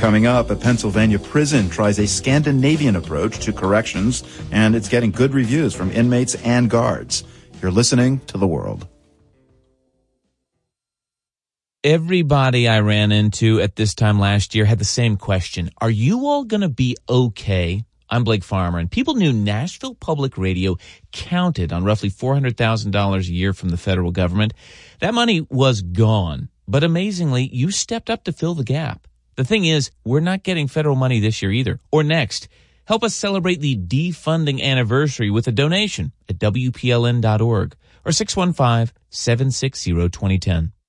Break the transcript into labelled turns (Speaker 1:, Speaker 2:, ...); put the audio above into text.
Speaker 1: Coming up, a Pennsylvania prison tries a Scandinavian approach to corrections, and it's getting good reviews from inmates and guards. You're listening to The World.
Speaker 2: Everybody I ran into at this time last year had the same question. Are you all going to be okay? I'm Blake Farmer, and people knew Nashville Public Radio counted on roughly $400,000 a year from the federal government. That money was gone, but amazingly, you stepped up to fill the gap. The thing is, we're not getting federal money this year either, or next. Help us celebrate the defunding anniversary with a donation at WPLN.org or 615-760-2010.